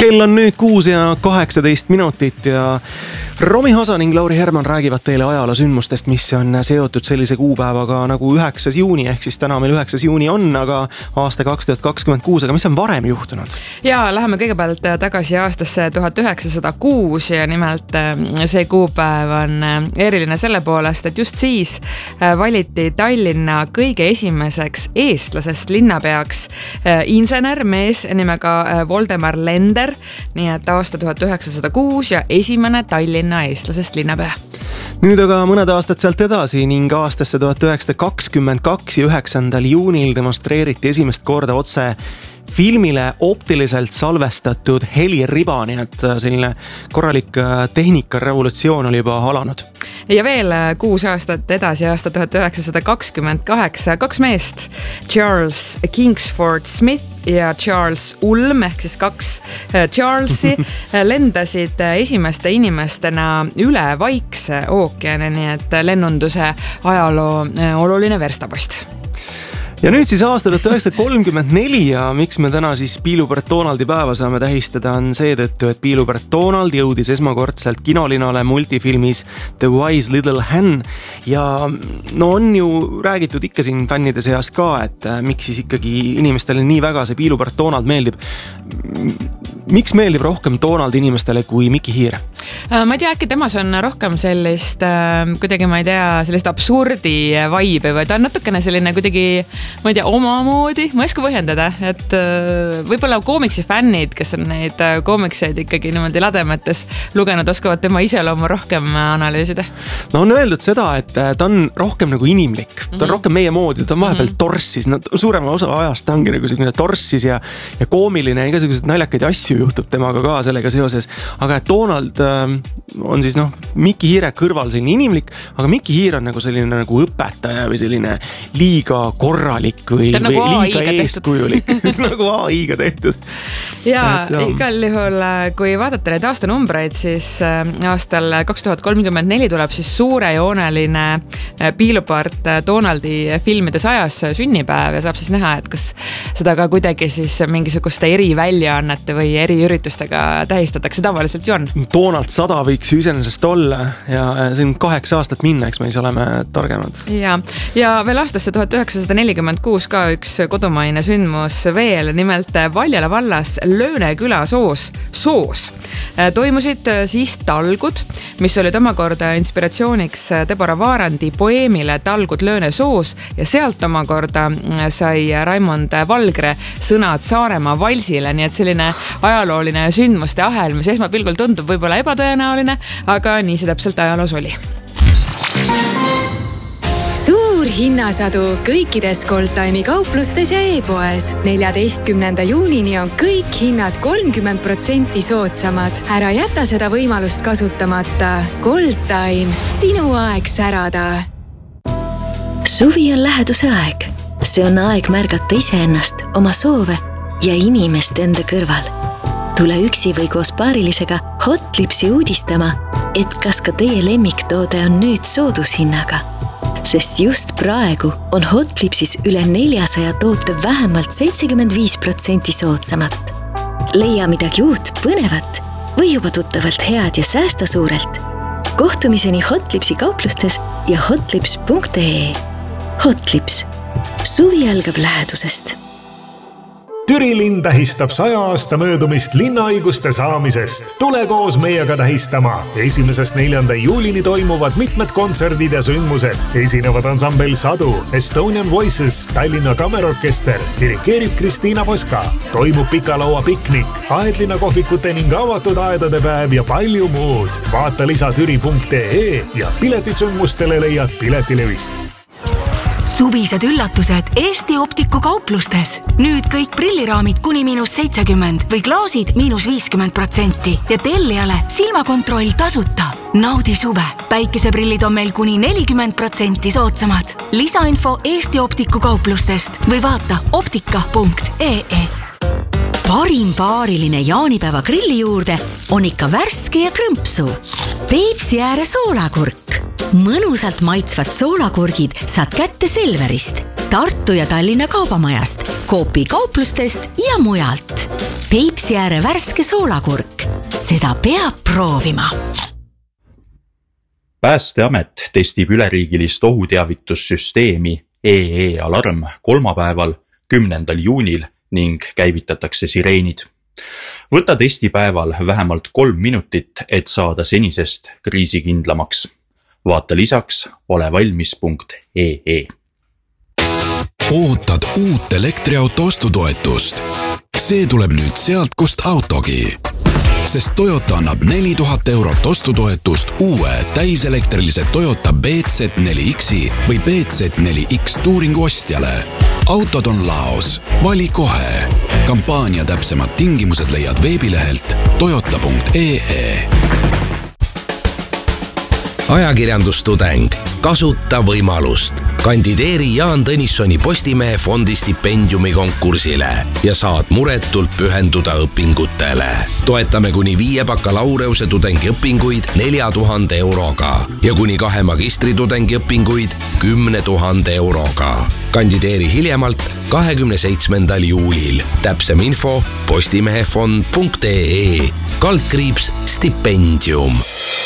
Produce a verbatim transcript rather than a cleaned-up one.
Kell on nüüd kuus ja kaheksateist minutit ja Romi Hasa ning Lauri Herman räägivad teile ajaloo sündmustest, mis on seotud sellise kuupäevaga nagu üheksas juuni, ehk siis täna meil üheksas juuni on, aga aasta kaks tuhat kakskümmend kuus, aga mis on varem juhtunud? Ja läheme kõigepealt tagasi aastasse tuhat üheksasada kuus ja nimelt see kuupäev on eriline selle poolest, et just siis valiti Tallinna kõige esimeseks eestlasest linnapeaks insener, mees nimega Voldemar Lender, nii et aasta tuhat üheksasada kuus ja esimene Tallinna eestlasest linnapea. Nüüd aga mõned aastad sealt edasi ning aastasse tuhat üheksasada kakskümmend kaks ja üheksandal juunil demonstreeriti esimest korda otse filmile optiliselt salvestatud heliriba, nii et selline korralik tehnikarevolutsioon oli juba alanud. Ja veel kuus aastat edasi, aasta tuhat üheksasada kakskümmend kaheksa, kaks meest, Charles Kingsford Smith ja Charles Ulm, ehk siis kaks Charlesi, lendasid esimeste inimestena üle Vaikse ookeani, nii et lennunduse ajaloo oluline verstapost. Ja nüüd siis aasta tuhat üheksasada kolmkümmend neli ja miks me täna siis Piilupärd Donaldi päeva saame tähistada on seetõttu, et Piilupärd Donald jõudis esmakordselt kinolinale multifilmis The Wise Little Hen ja no on ju räägitud ikka siin fännide seas ka, et miks siis ikkagi inimestele nii väga see Piilupärd Donald meeldib. Miks meeldib rohkem Donald inimestele kui Miki Hiir? Ma ei tea, äkki temas on rohkem sellist, kuidagi ma ei tea, sellist absurdi vibe või ta on natukene selline kuidagi, ma ei tea, omamoodi, ma ei oska põhjendada, et võib-olla koomiksi fännid, kes on neid koomikseid ikkagi niimoodi lademetes lugenud, oskavad tema iseloomu rohkem analüüsida. No on öeldud seda, et ta on rohkem nagu inimlik, ta on mm-hmm. rohkem meie moodi, ta on vahepeal mm-hmm. torssis, no, suurema osa ajast ta ongi nagu selline torssis ja, ja koomiline, igasugused naljakaid asju juhtub temaga ka sellega seoses, aga et Donald on siis noh, Miki Hiire kõrval selline inimlik, aga Miki Hiir on nagu selline nagu õpetaja või selline liiga korralik või, või nagu liiga eeskujulik nagu A I-ga tehtud. Ja et, igal juhul, kui vaadata neid aastanumbreid, siis aastal kaks tuhat kolmkümmend neli tuleb siis suurejooneline Piilupärd Donaldi filmide sajas sünnipäev ja saab siis näha, et kas seda ka kuidagi siis mingisuguste eriväljaannete või eriüritustega tähistatakse, tavaliselt ju on. Donald sada võiks ju iseenesest olla ja see on kaheksa aastat minna, eks me siis oleme targemad. Ja, ja veel aastasse tuhat üheksasada nelikümmend kuus ka üks kodumaine sündmus veel, nimelt Valjala vallas Lööne küla soos, soos toimusid siis talgud, mis olid omakorda inspiratsiooniks Deborah Vaarandi poeemile Talgud Lööne soos ja sealt omakorda sai Raimond Valgre sõnad Saaremaa valsile, nii et selline ajalooline sündmuste ahel, mis esmapilgul tundub võib-olla ebatõenäoline, aga nii see täpselt ajaloos oli. Suur hinnasadu kõikides Goldtime'i kauplustes ja e-poes. neljateistkümnenda juunini on kõik hinnad kolmkümmend protsenti soodsamad. Ära jäta seda võimalust kasutamata. Goldtime, sinu aeg särada. Suvi on läheduse aeg. See on aeg märgata iseennast, oma soove ja inimest enda kõrval. Tule üksi või koos paarilisega Hotlipsi uudistama, et kas ka teie lemmiktoode on nüüd soodushinnaga. Sest just praegu on Hotlipsis üle neljasaja toote vähemalt seitsekümmend viis protsenti soodsamat. Leia midagi uut, põnevat või juba tuttavalt head ja säästa suurelt. Kohtumiseni Hotlipsi kauplustes ja hotlips punkt ee. Hotlips. Suvi algab lähedusest. Türi linn tähistab saja aasta möödumist linnaõiguste saamisest. Tule koos meiega tähistama. Esimesest neljanda juulini toimuvad mitmed kontserdid ja sündmused. Esinevad ansambel Sadu, Estonian Voices, Tallinna Kammerorkester, dirikeerib Kristiina Poska. Toimub pikalaua piknik, aedlina kohvikute ning avatud aedade päev ja palju muud. Vaata lisa türi punkt ee ja piletid sündmustele leiad Piletilevist. Suvised üllatused Eesti Optiku kauplustes. Nüüd kõik prilliraamid kuni miinus seitsekümmend või klaasid miinus viiskümmend protsenti ja tellijale silmakontroll tasuta. Naudi suve. Päikeseprillid on meil kuni nelikümmend protsenti soodsamad. Lisainfo Eesti Optiku kauplustest või vaata optika punkt ee. Parim paariline jaanipäeva grilli juurde on ikka värske ja krõmpsu. Peipsi ääre soolakurk. Mõnusalt maitsvad soolakurgid saad kätte Selverist, Tartu ja Tallinna kaubamajast, Coopi kauplustest ja mujalt. Peipsi ääre värske soolakurk. Seda peab proovima. Päästeamet testib üleriigilist ohuteavitussüsteemi E E Alarm kolmapäeval, kümnendal juunil ning käivitatakse sireenid. Võta testipäeval vähemalt kolm minutit, et saada senisest kriisikindlamaks. Vaata lisaks olevalmis punkt ee ee. Ootad uut elektriauto ostutoetust? See tuleb nüüd sealt, kust autogi. Sest Toyota annab neli tuhat eurot ostutoetust uue täiselektrilise Toyota B Z neli X-i või B Z neli X Touringu ostjale. Autod on laos. Vali kohe. Kampaania täpsemad tingimused leiad veebilehelt toyota punkt ee ee. Ajakirjandustudeng. Kasuta võimalust. Kandideeri Jaan Tõnissoni Postimehe fondi stipendiumi konkursile ja saad muretult pühenduda õpingutele. Toetame kuni viie bakalaureuse tudengi õpinguid nelja tuhande euroga ja kuni kahe magistritudengi õpinguid kümne tuhande euroga. Kandideeri hiljemalt kahekümne seitsmendal juulil. Täpsem info postimehefond punkt ee kaldkriips stipendium.